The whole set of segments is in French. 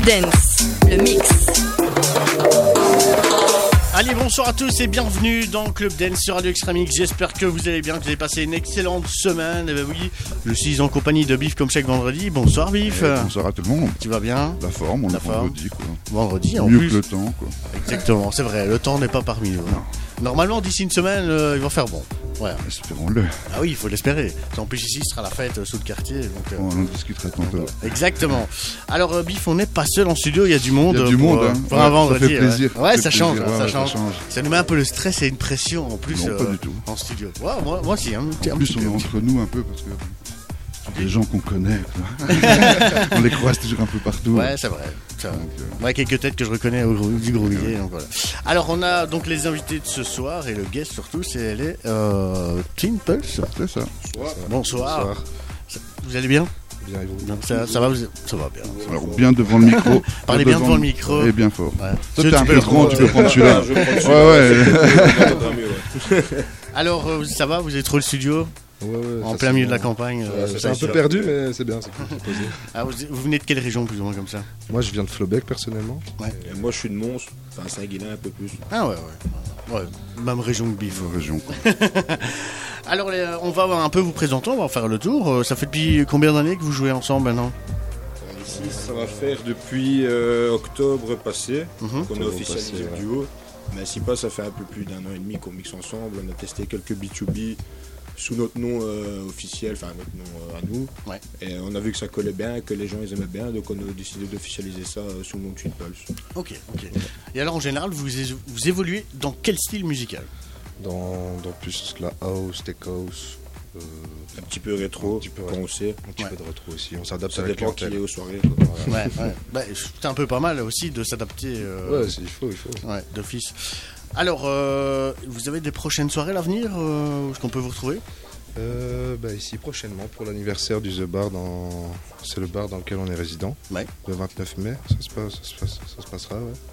Dance, le mix. Allez, bonsoir à tous et bienvenue dans Club Dance sur Radio Extramix. J'espère que vous allez bien, que vous avez passé une excellente semaine. Et ben oui, je suis en compagnie de Biff comme chaque vendredi. Bonsoir Biff. Bonsoir à tout le monde. Tu vas bien? La forme, on est vendredi quoi. Vendredi en mieux plus. Que le temps quoi. Exactement, c'est vrai, le temps n'est pas parmi nous. Normalement, d'ici une semaine, il va faire bon. Ouais. Espérons-le. Ah oui, il faut l'espérer. En plus ici, ce sera la fête sous le quartier. Donc, on en discutera tantôt. Exactement. Alors Biff, on n'est pas seul en studio, il y a du monde. Il y a du monde, hein. Pour un vendredi. Ça fait plaisir. Ouais, ça ça fait change, plaisir. ça change. Ça nous met un peu le stress et une pression en plus. Non, pas du tout. En studio. Ouais, moi aussi. Hein, en plus, on est entre nous un peu parce que des gens qu'on connaît. On les croise toujours un peu partout. Ouais, c'est vrai. Ouais, quelques têtes que je reconnais du grouillet. Donc voilà. Alors, on a donc les invités de ce soir et le guest surtout, c'est les Twin Pulse. C'est ça. Bonsoir. Vous allez bien? Bien, et vous? Ça va, ça va bien. Alors, bien devant le micro. Parlez bien devant le micro. Et bien fort. Ouais. Toi, t'es un peu grand, tu peux prendre celui-là. Ouais. Alors, ça va? Vous avez trouvé le studio? Ouais, en plein milieu de la campagne. C'est un peu perdu, mais c'est bien. C'est cool, c'est posé. Ah, vous venez de quelle région, plus ou moins, comme ça? Moi, je viens de Flobec, personnellement. Ouais. Et moi, je suis de Mons, enfin Saint-Guilain un peu plus. Ah ouais. Même région que Biff. Région. Alors, on va un peu vous présenter, on va faire le tour. Ça fait depuis combien d'années que vous jouez ensemble maintenant? Ici, ça va faire depuis octobre passé qu'on a officialisé le duo. Mais si pas, ça fait un peu plus d'un an et demi qu'on mixe ensemble. On a testé quelques B2B sous notre nom officiel, enfin notre nom à nous. Ouais. Et on a vu que ça collait bien, que les gens ils aimaient bien, donc on a décidé d'officialiser ça sous le nom de Twin Pulse. Ok. Et alors en général, vous évoluez dans quel style musical? Dans plus la house, tech house. Un petit peu rétro, quand on sait. Un petit peu de rétro aussi. On s'adapte Ça à la dépend qui clientèle. est aux soirées. Ouais. Bah, c'est un peu pas mal aussi de s'adapter. Ouais, il faut. Ouais, d'office. Alors, vous avez des prochaines soirées à l'avenir où est-ce qu'on peut vous retrouver? Ici prochainement pour l'anniversaire du The Bar, c'est le bar dans lequel on est résident. Ouais. Le 29 mai, ça se passera.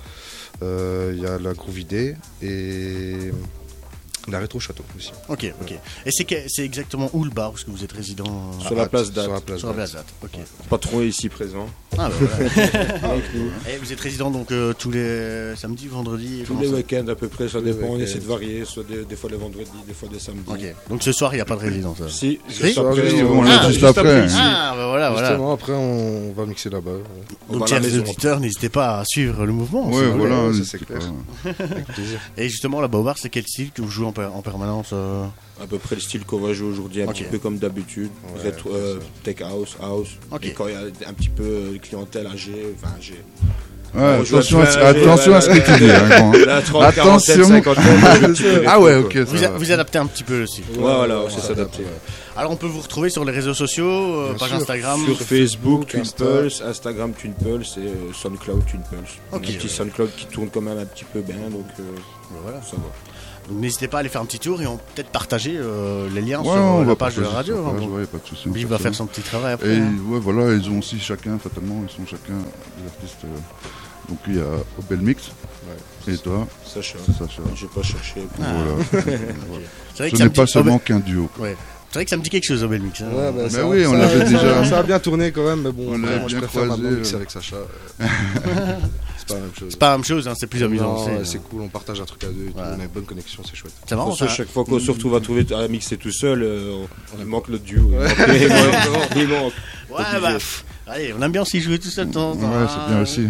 Il y a la Groovy Day et la Rétro Château aussi. Ok. Et c'est exactement où le bar où est-ce que vous êtes résident? Sur la place d'Ath. Sur la place d'Ath, ok. Le patron est ici présent. Ah bah voilà. Et vous êtes résident donc tous les samedis, vendredis? Tous les week-ends à peu près, ça dépend, on essaie de varier, soit des fois les vendredis, des fois des samedis. Ok, donc ce soir il n'y a pas de résidence? Si, juste après. Ah bah voilà. Justement, après on va mixer là-bas. Donc chers auditeurs, n'hésitez pas à suivre le mouvement. Ouais, voilà, c'est clair. Avec plaisir. Et justement là-bas au bar, c'est quel style que vous jouez en permanence? À peu près le style qu'on va jouer aujourd'hui, un petit peu comme d'habitude, tech house. Okay. Et quand il y a un petit peu de clientèle âgée, Ouais, attention à ce que tu dis, hein, la 30, 40, 50. Ah ouais, ok. Vous adaptez un petit peu le style. Ouais, voilà, c'est s'adapter. Alors on peut vous retrouver sur les réseaux sociaux, page Instagram, sur Facebook, Twin Pulse, Instagram Twin Pulse et SoundCloud Twin Pulse. Ok. Un petit SoundCloud qui tourne quand même un petit peu bien, donc voilà. Ça va. Donc n'hésitez pas à aller faire un petit tour et on peut-être partager les liens Ouais, sur la va page de la partager radio. sur la page, pas de souci. Lui va faire son petit travail après. Et ouais, voilà, ils ont aussi chacun, fatalement, ils sont chacun des artistes. Donc il y a Obel Mix. Ouais. Et toi? Sacha. Sacha. J'ai pas cherché. Voilà. C'est vrai Ce que n'est pas seulement qu'un duo. Ouais. C'est vrai que ça me dit quelque chose, Obel Mix. Hein. Ouais, Mais oui, on l'avait déjà. Ça a bien tourné quand même, mais bon, On moi l'a je bien préfère croisé, maintenant mixer avec Sacha. C'est pas la même chose. C'est pas la même chose, hein, c'est plus amusant. Non, c'est cool, on partage un truc à deux et tout, on a une bonne connexion, c'est chouette. C'est marrant ça. Chaque fois qu'on se retrouve à trouver à mixer tout seul, il manque le duo. Il manque. Ouais, bah. Allez, on aime bien s'y jouer tout seul de temps en temps. Ouais, c'est bien aussi.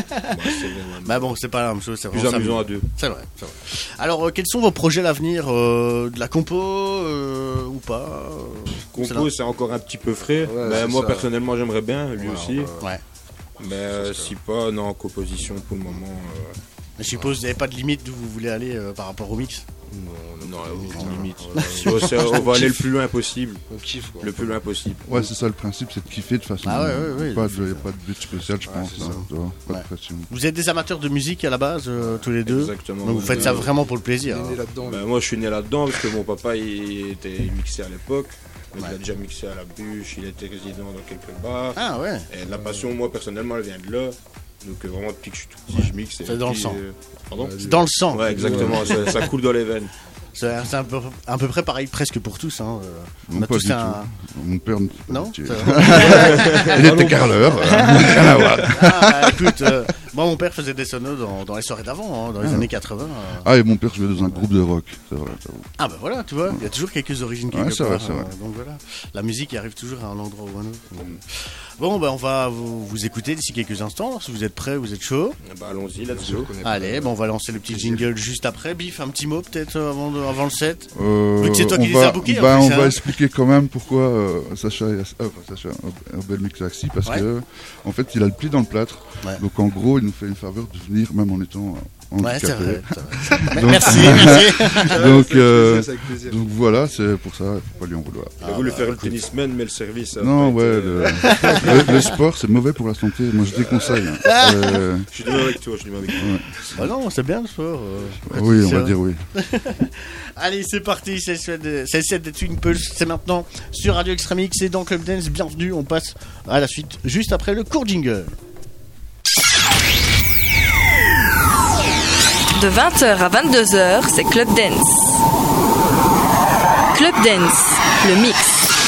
Bah bon, c'est pas la même chose, c'est Plus vraiment amusant à deux. C'est vrai. Alors, quels sont vos projets à l'avenir? De la compo ou pas? Compo, c'est encore un petit peu frais. Ouais, moi, ça. personnellement, j'aimerais bien, lui aussi. Ouais. Mais si pas, non, composition pour le moment. Je suppose que vous n'avez pas de limite d'où vous voulez aller par rapport au mix? Non, aucune limite. On va aller le plus loin possible. On kiffe quoi. Le plus loin possible. Ouais, c'est ça le principe, c'est de kiffer de façon. Ah ouais. Il n'y a pas de but spécial, je pense. c'est ça. Pas de pression. Vous êtes des amateurs de musique à la base, tous les deux? Exactement. Donc vous faites ça vraiment pour le plaisir? Il est né là-dedans. Ben, moi, je suis né là-dedans parce que mon papa il était mixé à l'époque. Donc, il a déjà mixé à la bûche, il était résident dans quelques bars. Ah ouais. Et la passion, moi, personnellement, elle vient de là. Donc, vraiment, depuis que je suis tout petit, je mixe. C'est dans le sang. Pardon? C'est dans le sang. Ouais, exactement. Ça coule dans les veines. C'est à peu près pareil presque pour tous. Hein. Non, pas du tout. Mon père... Non. Il était carreleur. Rien à voir. Écoute, moi mon père faisait des sonos dans les soirées d'avant, dans les années 80. Ah, et mon père jouait dans un groupe de rock, c'est vrai. Ah bah voilà, tu vois, il y a toujours quelques origines quelque c'est part. vrai, c'est vrai. Donc voilà, la musique arrive toujours à un endroit ou à un autre. Bon, on va vous écouter d'ici quelques instants. Si vous êtes prêts, vous êtes chaud. Bah allons-y, let's go. Allez, on va lancer le petit jingle juste après. Biff, un petit mot peut-être avant le set. Vu que c'est toi qui les as bookés. On va expliquer quand même pourquoi Sacha Belle Mix Axi, parce que en fait il a le pied dans le plâtre. Ouais. Donc en gros il nous fait une faveur de venir même en étant handicapé. Ouais, c'est vrai. Donc, merci. Donc voilà, c'est pour ça, il ne faut pas lui en vouloir. Il a voulu faire le tennisman, mais le service. Non, ouais, le sport c'est mauvais pour la santé. Moi je déconseille. Je suis d'accord avec toi. Ouais. Bah non, c'est bien le sport. Oui, on va dire oui. Allez, c'est parti, c'est le set de Twin Pulse, c'est maintenant sur Radio Extreme X et dans Club Dance. Bienvenue, on passe à la suite juste après le court jingle. De 20h à 22h, c'est Club Dance. Club Dance, le mix.